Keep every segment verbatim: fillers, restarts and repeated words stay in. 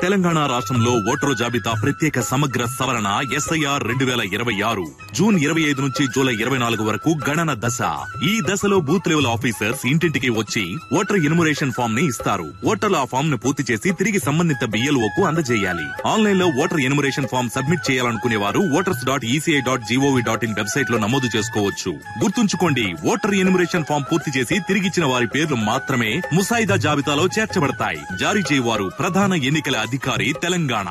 తెలంగాణ రాష్ట్రంలో ఓటరు జాబితా ప్రత్యేక సమగ్ర సవరణ ఎస్ఐఆర్ రెండు వేల ఇరవై ఆరు జూన్ ఇరవై ఐదు నుంచి జూలై ఇరవై నాలుగు వరకు గణన దశ. ఈ దశలో బూత్ లెవెల్ ఆఫీసర్స్ ఇంటింటికి వచ్చి ఓటర్ ఎన్యుమరేషన్ ఫామ్ ని ఇస్తారు. ఓటర్లు ఆ ఫామ్ ను పూర్తి చేసి తిరిగి సంబంధిత బిఎల్ఓ కు అందజేయాలి. ఆన్లైన్ లో ఓటర్ ఎన్యుమరేషన్ ఫామ్ సబ్మిట్ చేయాలనుకునే వారు voters dot ECI dot GOV dot in website లో నమోదు చేసుకోవచ్చు. గుర్తుంచుకోండి, ఓటర్ ఎన్యుమరేషన్ ఫామ్ పూర్తి చేసి తిరిగిచ్చిన వారి పేర్లు మాత్రమే ముసాయిదా జాబితాలో చేర్చబడతాయి. జారీ చేయవారు ప్రధాన ఎన్నికల అధికారి, తెలంగాణ.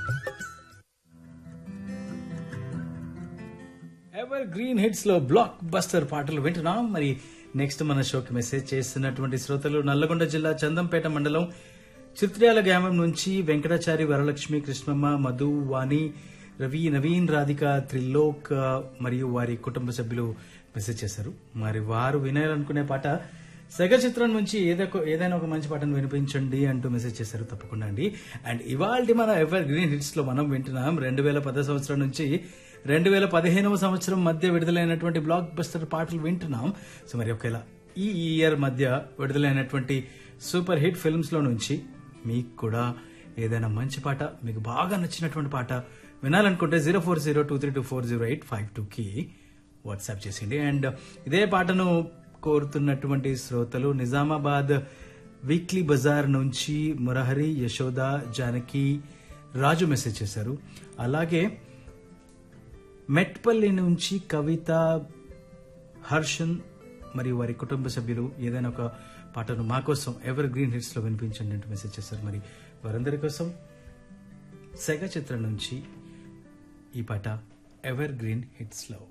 ఎవర్ గ్రీన్ హిట్స్ లో బ్లాక్ బస్టర్ పాటలు వింటున్నాం. మరి నెక్స్ట్ మన షోకి మెసేజ్ చేస్తున్నటువంటి శ్రోతలు నల్లగొండ జిల్లా చందంపేట మండలం చిత్ర్యాల గ్రామం నుంచి వెంకటాచారి, వరలక్ష్మి, కృష్ణమ్మ, మధు, వాణి, రవి, నవీన్, రాధిక, త్రిలోక్ మరియు వారి కుటుంబ సభ్యులు మెసేజ్ చేశారు. మరి వారు వినాలనుకునే పాట సెగ చిత్రం నుంచి ఏదో ఏదైనా ఒక మంచి పాటను వినిపించండి అంటూ మెసేజ్ చేశారు. తప్పకుండా అండి. అండ్ ఇవాళ మన ఎవర్ గ్రీన్ హిట్స్ లో మనం వింటున్నాం రెండు వేల పదో సంవత్సరం నుంచి రెండు వేల పదిహేనవ సంవత్సరం మధ్య విడుదలైనటువంటి బ్లాక్ బస్టర్ పాటలు వింటున్నాం. సో మరి ఒకవేళ ఈ ఇయర్ మధ్య విడుదలైనటువంటి సూపర్ హిట్ ఫిల్మ్స్ లో నుంచి మీకు కూడా ఏదైనా మంచి పాట, మీకు బాగా నచ్చినటువంటి పాట వినాలనుకుంటే zero four zero two three two four zero eight five two కి వాట్సాప్ చేసింది. అండ్ ఇదే పాటను కోరుతున్నటువంటి శ్రోతలు నిజామాబాద్ వీక్లీ బజార్ నుంచి మురహరి, యశోద, జానకి, రాజు మెసేజ్ చేశారు. అలాగే మెట్పల్లి నుంచి కవిత, హర్షన్ మరియు వారి కుటుంబ సభ్యులు ఏదైనా ఒక పాటను మా కోసం ఎవర్ గ్రీన్ హిట్స్ లో వినిపించండి అంటూ మెసేజ్ చేశారు. మరి వారందరి కోసం సెగ చిత్రం నుంచి ఈ పాట ఎవర్ గ్రీన్ హిట్స్ లో.